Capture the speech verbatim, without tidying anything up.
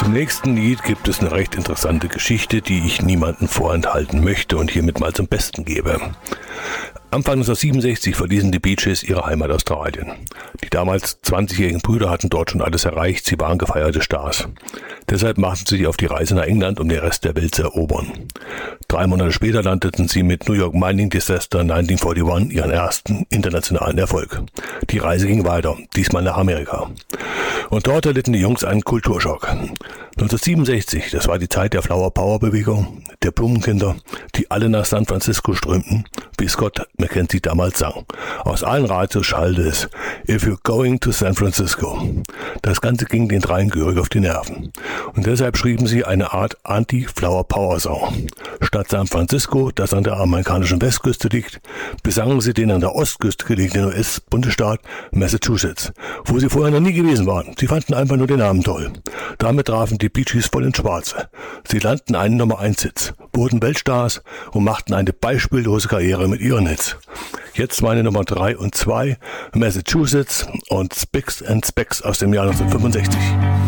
Im nächsten Lied gibt es eine recht interessante Geschichte, die ich niemandem vorenthalten möchte und hiermit mal zum Besten gebe. Anfang neunzehnhundertsiebenundsechzig verließen die Bee Gees ihre Heimat Australien. Die damals zwanzigjährigen Brüder hatten dort schon alles erreicht, sie waren gefeierte Stars. Deshalb machten sie sich auf die Reise nach England, um den Rest der Welt zu erobern. Drei Monate später landeten sie mit New York Mining Disaster neunzehnhunderteinundvierzig ihren ersten internationalen Erfolg. Die Reise ging weiter, diesmal nach Amerika. Und dort erlitten die Jungs einen Kulturschock. neunzehnhundertsiebenundsechzig, das war die Zeit der Flower Power Bewegung, der Blumenkinder, die alle nach San Francisco strömten, wie Scott McKenzie damals sang. Aus allen Radios schallte es: "If you're going to San Francisco." Das Ganze ging den dreien gehörig auf die Nerven. Und deshalb schrieben sie eine Art Anti-Flower-Power-Song. Statt San Francisco, das an der amerikanischen Westküste liegt, besangen sie den an der Ostküste gelegenen U S-Bundesstaat Massachusetts, wo sie vorher noch nie gewesen waren. Sie fanden einfach nur den Namen toll. Damit trafen die Bee Gees voll ins Schwarze. Sie landeten einen Nummer eins Hits, wurden Weltstars und machten eine beispiellose Karriere mit ihren Hits. Jetzt meine Nummer drei und zwei, Massachusetts und Spicks and Specks aus dem Jahr neunzehnhundertfünfundsechzig.